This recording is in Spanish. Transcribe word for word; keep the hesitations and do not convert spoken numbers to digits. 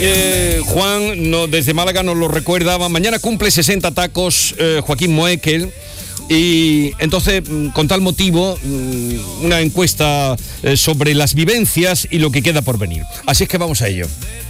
Eh, Juan no, desde Málaga nos lo recuerda. Mañana cumple sesenta tacos eh, Joaquín Moekel. Y entonces, con tal motivo, una encuesta sobre las vivencias y lo que queda por venir. Así es que vamos a ello.